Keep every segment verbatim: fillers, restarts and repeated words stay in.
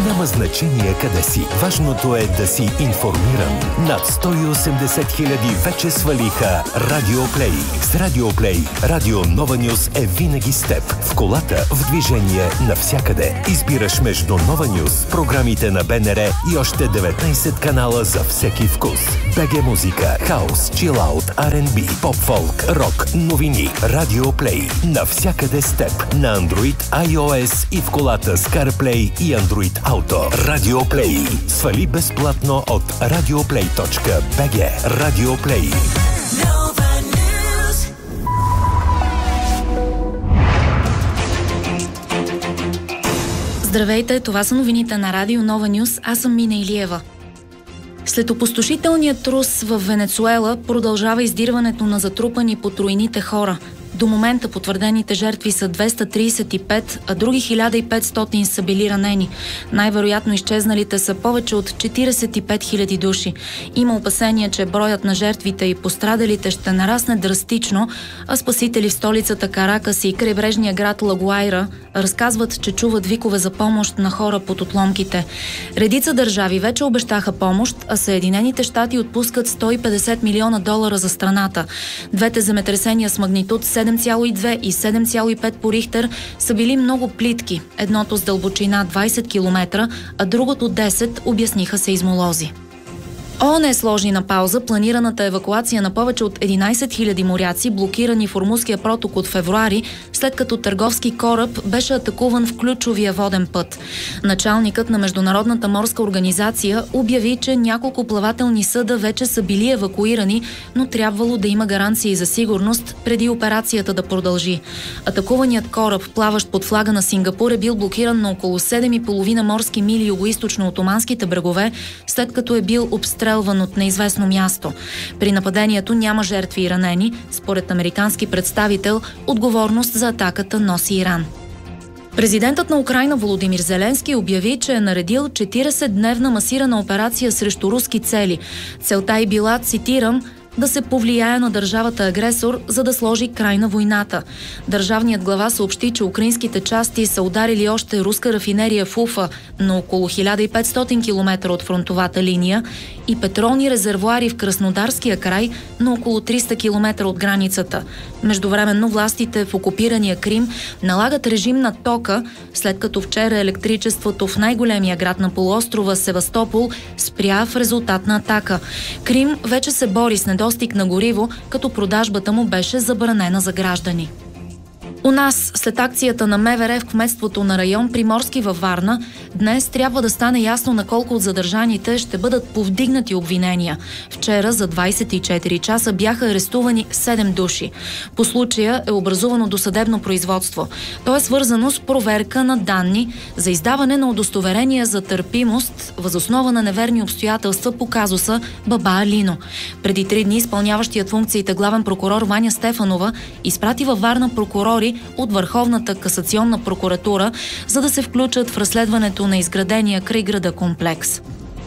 Няма значение къде си. Важното е да си информиран. Над сто и осемдесет хиляди вече свалиха Радиоплей. С Радиоплей Радио Нова Нюс е винаги с теб. В колата, в движение, навсякъде. Избираш между Нова Нюс, програмите на БНР и още деветнайсет канала за всеки вкус. БГ музика, хаус, чилаут, Ар енд Би, поп-фолк, рок, новини. Радиоплей. Навсякъде с теб. На Android, iOS и в колата с CarPlay и Android Auto. Радиоплей. Свали безплатно от радиоплей точка би джи. Радиоплей. Здравейте, това са новините на Радио Нова Нюс. Аз съм Мина Илиева. След опустошителния трус в Венецуела продължава издирването на затрупани под руините хора. До момента потвърдените жертви са двеста трийсет и пет, а други хиляда и петстотин са били ранени. Най-вероятно изчезналите са повече от четирийсет и пет хиляди души. Има опасения, че броят на жертвите и пострадалите ще нарасне драстично, а спасители в столицата Каракас и крайбрежния град Лагуайра разказват, че чуват викове за помощ на хора под отломките. Редица държави вече обещаха помощ, а Съединените щати отпускат сто и петдесет милиона долара за страната. Двете земетресения с магнитуд седем цяло и две и седем цяло и пет по Рихтер са били много плитки. Едното с дълбочина двайсет километра, а другото десет, обясниха сейзмолози. ООН сложи на пауза планираната евакуация на повече от единайсет хиляди моряци, блокирани в Ормузския проток от февруари, след като търговски кораб беше атакуван в ключовия воден път. Началникът на Международната морска организация обяви, че няколко плавателни съда вече са били евакуирани, но трябвало да има гаранции за сигурност преди операцията да продължи. Атакуваният кораб, плаващ под флага на Сингапур, е бил блокиран на около седем и половина морски мили югоизточно от оманските брегове, след като е бил обстрелван от неизвестно място. При нападението няма жертви и ранени. Според американски представител, отговорност за атаката носи Иран. Президентът на Украйна Володимир Зеленски обяви, че е наредил четирийсетдневна масирана операция срещу руски цели. Целта й била, цитирам, да се повлияе на държавата агресор, за да сложи край на войната. Държавният глава съобщи, че украинските части са ударили още руска рафинерия в Уфа на около хиляда и петстотин километра от фронтовата линия и петролни резервоари в Краснодарския край на около триста километра от границата. Междувременно властите в окупирания Крим налагат режим на тока, след като вчера електричеството в най-големия град на полуострова Севастопол спря в резултат на атака. Крим вече се бори с недостиг на гориво, като продажбата му беше забранена за граждани. У нас, след акцията на МВР в кметството на район Приморски във Варна, днес трябва да стане ясно на колко от задържаните ще бъдат повдигнати обвинения. Вчера за двайсет и четири часа бяха арестувани седем души. По случая е образувано досъдебно производство. То е свързано с проверка на данни за издаване на удостоверения за търпимост въз основа на неверни обстоятелства по казуса Баба Алино. Преди три дни изпълняващият функциите главен прокурор Ваня Стефанова изпрати във Варна прокурори от Върховната касационна прокуратура, за да се включат в разследването на изградения край града комплекс.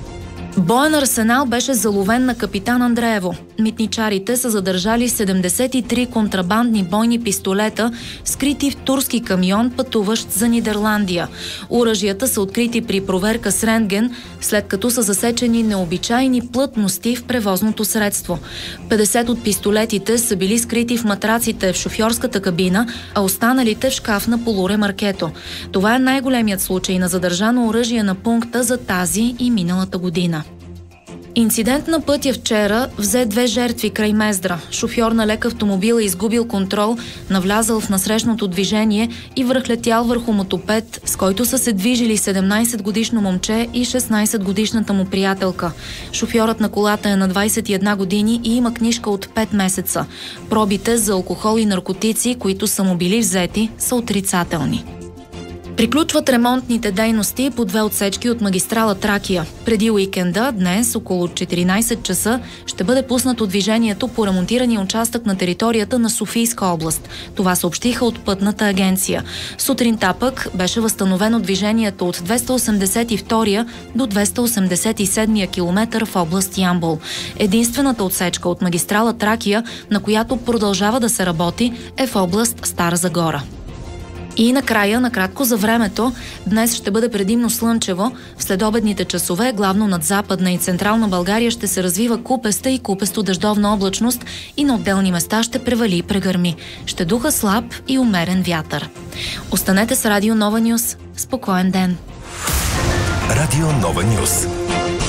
Боен арсенал беше заловен на Капитан Андреево. Митничарите са задържали седемдесет и три контрабандни бойни пистолета, скрити в турски камион, пътуващ за Нидерландия. Оръжията са открити при проверка с рентген, след като са засечени необичайни плътности в превозното средство. петдесет от пистолетите са били скрити в матраците в шофьорската кабина, а останалите в шкаф на полуремаркето. Това е най-големият случай на задържано оръжие на пункта за тази и миналата година. Инцидент на пътя вчера взе две жертви край Мездра. Шофьор на лек автомобил е изгубил контрол, навлязал в насрещното движение и връхлетял върху мотопед, с който са се движили седемнайсетгодишно момче и шестнайсетгодишната му приятелка. Шофьорът на колата е на двайсет и една години и има книжка от пет месеца. Пробите за алкохол и наркотици, които са му били взети, са отрицателни. Приключват ремонтните дейности по две отсечки от магистрала Тракия. Преди уикенда, днес, около четиринайсет часа, ще бъде пуснато движението по ремонтирания участък на територията на Софийска област. Това съобщиха от Пътната агенция. Сутринта пък беше възстановено движението от двеста осемдесет и втория до двеста осемдесет и седмия километър в област Ямбол. Единствената отсечка от магистрала Тракия, на която продължава да се работи, е в област Стара Загора. И накрая, накратко за времето, днес ще бъде предимно слънчево. В следобедните часове, главно над Западна и Централна България, ще се развива купеста и купесто-дъждовна облачност и на отделни места ще превали и прегърми. Ще духа слаб и умерен вятър. Останете с Радио Нова Нюс. Спокоен ден! Радио Нова Нюс.